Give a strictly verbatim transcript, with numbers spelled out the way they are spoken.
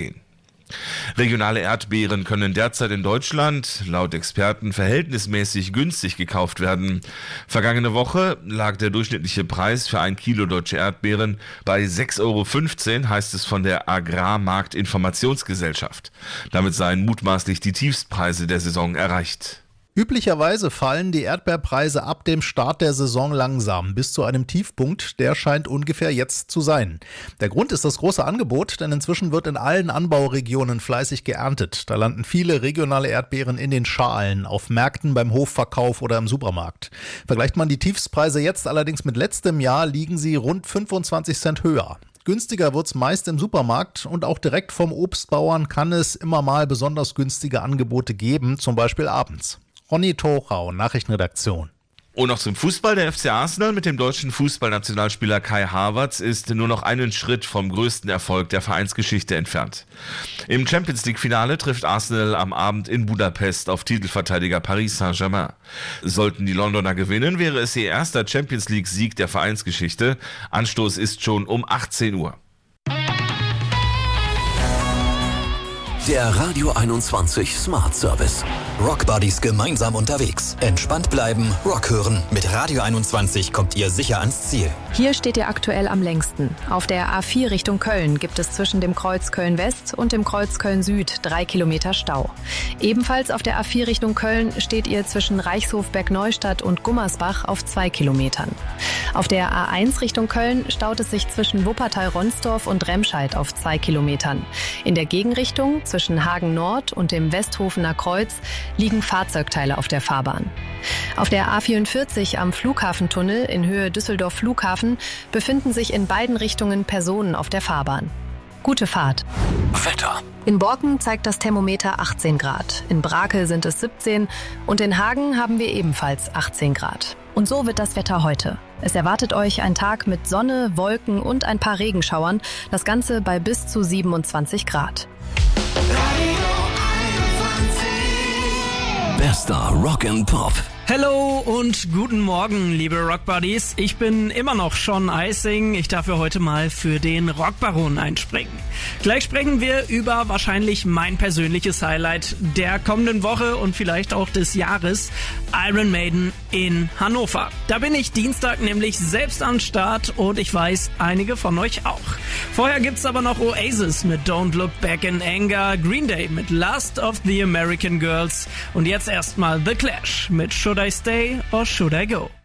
ausgehen. Regionale Erdbeeren können derzeit in Deutschland laut Experten verhältnismäßig günstig gekauft werden. Vergangene Woche lag der durchschnittliche Preis für ein Kilo deutsche Erdbeeren bei sechs Euro fünfzehn, heißt es von der Agrarmarktinformationsgesellschaft. Damit seien mutmaßlich die Tiefstpreise der Saison erreicht. Üblicherweise fallen die Erdbeerpreise ab dem Start der Saison langsam bis zu einem Tiefpunkt, der scheint ungefähr jetzt zu sein. Der Grund ist das große Angebot, denn inzwischen wird in allen Anbauregionen fleißig geerntet. Da landen viele regionale Erdbeeren in den Schalen, auf Märkten, beim Hofverkauf oder im Supermarkt. Vergleicht man die Tiefstpreise jetzt allerdings mit letztem Jahr, liegen sie rund fünfundzwanzig Cent höher. Günstiger wird's meist im Supermarkt und auch direkt vom Obstbauern kann es immer mal besonders günstige Angebote geben, zum Beispiel abends. Ronny Torau, Nachrichtenredaktion. Und noch zum Fußball. Der F C Arsenal mit dem deutschen Fußballnationalspieler Kai Havertz ist nur noch einen Schritt vom größten Erfolg der Vereinsgeschichte entfernt. Im Champions-League-Finale trifft Arsenal am Abend in Budapest auf Titelverteidiger Paris Saint-Germain. Sollten die Londoner gewinnen, wäre es ihr erster Champions-League-Sieg der Vereinsgeschichte. Anstoß ist schon um achtzehn Uhr. Der Radio einundzwanzig Smart Service. Rock Buddies gemeinsam unterwegs. Entspannt bleiben, Rock hören. Mit Radio einundzwanzig kommt ihr sicher ans Ziel. Hier steht ihr aktuell am längsten. Auf der A vier Richtung Köln gibt es zwischen dem Kreuz Köln-West und dem Kreuz Köln-Süd drei Kilometer Stau. Ebenfalls auf der A vier Richtung Köln steht ihr zwischen Reichshof-Bergneustadt und Gummersbach auf zwei Kilometern. Auf der A eins Richtung Köln staut es sich zwischen Wuppertal-Ronsdorf und Remscheid auf zwei Kilometern. In der Gegenrichtung zwischen Hagen Nord und dem Westhofener Kreuz liegen Fahrzeugteile auf der Fahrbahn. Auf der A vierundvierzig am Flughafentunnel in Höhe Düsseldorf Flughafen befinden sich in beiden Richtungen Personen auf der Fahrbahn. Gute Fahrt. Wetter. In Borken zeigt das Thermometer achtzehn Grad, in Brakel sind es siebzehn und in Hagen haben wir ebenfalls achtzehn Grad. Und so wird das Wetter heute. Es erwartet euch ein Tag mit Sonne, Wolken und ein paar Regenschauern, das Ganze bei bis zu siebenundzwanzig Grad. Bester Rock and Pop. Hallo und guten Morgen, liebe Rockbuddies. Ich bin immer noch Sean Eising. Ich darf für heute mal für den Rockbaron einspringen. Gleich sprechen wir über wahrscheinlich mein persönliches Highlight der kommenden Woche und vielleicht auch des Jahres, Iron Maiden in Hannover. Da bin ich Dienstag nämlich selbst am Start und ich weiß, einige von euch auch. Vorher gibt's aber noch Oasis mit Don't Look Back in Anger, Green Day mit Last of the American Girls und jetzt erstmal The Clash mit Should I Stay or Should I Go?